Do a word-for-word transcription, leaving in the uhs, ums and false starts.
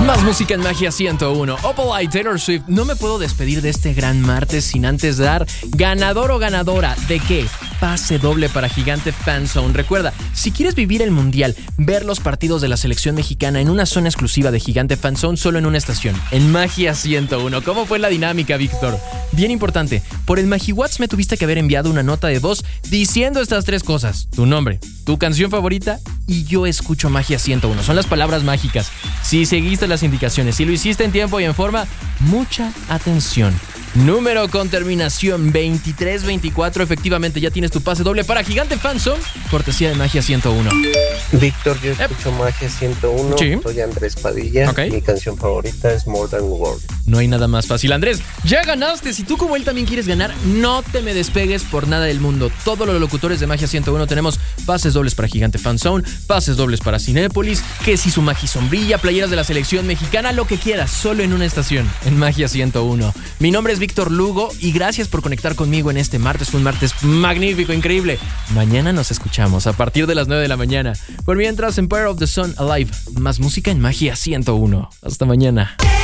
Más música en Magia ciento uno. Opal y Taylor Swift. No me puedo despedir de este gran martes sin antes dar ganador o ganadora de qué. Pase doble para Gigante Fan Zone. Recuerda, si quieres vivir el mundial, ver los partidos de la selección mexicana en una zona exclusiva de Gigante Fan Zone, solo en una estación, en Magia ciento uno. ¿Cómo fue la dinámica, Víctor? Bien importante, por el MagiWhat's me tuviste que haber enviado una nota de voz diciendo estas tres cosas: tu nombre, tu canción favorita y yo escucho Magia ciento uno. Son las palabras mágicas. Si seguiste las indicaciones, si lo hiciste en tiempo y en forma, mucha atención. Número con terminación veintitrés veinticuatro. Efectivamente, ya tienes tu pase doble para Gigante Fan Zone, cortesía de Magia ciento uno. Víctor, yo escucho yep. Magia ciento uno. Sí. Soy Andrés Padilla. Okay. Mi canción favorita es More Than Words. No hay nada más fácil. Andrés, ya ganaste. Si tú como él también quieres ganar, no te me despegues por nada del mundo. Todos los locutores de Magia ciento uno tenemos pases dobles para Gigante Fan Zone, pases dobles para Cinépolis, que si su Magi Sombrilla, playeras de la selección mexicana, lo que quieras, solo en una estación, en Magia ciento uno. Mi nombre es Víctor Lugo y gracias por conectar conmigo en este martes. Fue un martes magnífico, increíble. Mañana nos escuchamos a partir de las nueve de la mañana. Por mientras, Empire of the Sun Alive. Más música en Magia ciento uno. Hasta mañana.